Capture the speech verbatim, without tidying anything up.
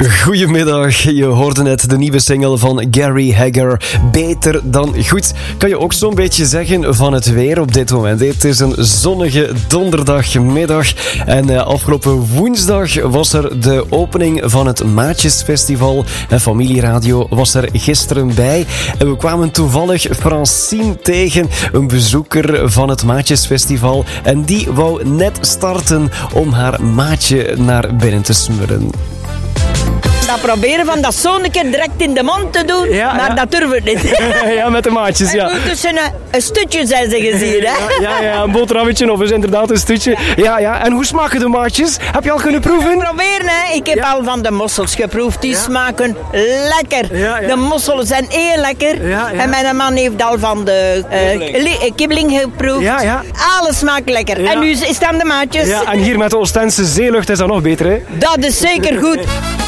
Goedemiddag, je hoorde net de nieuwe single van Gary Hegger, Beter dan Goed. Kan je ook zo'n beetje zeggen van het weer op dit moment. Het is een zonnige donderdagmiddag en uh, afgelopen woensdag was er de opening van het Maatjesfestival. En Familieradio was er gisteren bij en we kwamen toevallig Francine tegen, een bezoeker van het Maatjesfestival, en die wou net starten om haar maatje naar binnen te smurren. Dat proberen van dat zo'n keer direct in de mond te doen, ja, maar ja. dat durven we niet. Ja, met de maatjes, ja. Het moet tussen een, een stutje zijn ze gezien, hè? Ja, ja, een boterhammetje of is inderdaad een stutje. Ja, ja. En hoe smaken de maatjes? Heb je al kunnen proeven? Proberen, hè. Ik heb Ja. al van de mossels geproefd. Die Ja. smaken lekker. Ja, ja. De mosselen zijn heel lekker. Ja, ja. En mijn man heeft al van de uh, li- kibbeling geproefd. Ja, ja. Alles smaakt lekker. Ja. En nu is het aan de maatjes. Ja, en hier met de Oostense zeelucht is dat nog beter, hè? Dat is zeker goed.